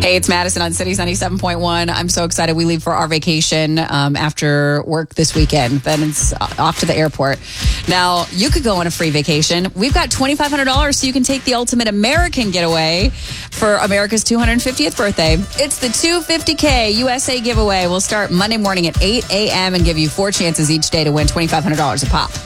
Hey, it's Madison on Cities 97.1. I'm so excited. We leave for our vacation after work this weekend. Then it's off to the airport. Now, you could go on a free vacation. We've got $2,500 so you can take the ultimate American getaway for America's 250th birthday. It's the $250K USA giveaway. We'll start Monday morning at 8 a.m. and give you 4 chances each day to win $2,500 a pop.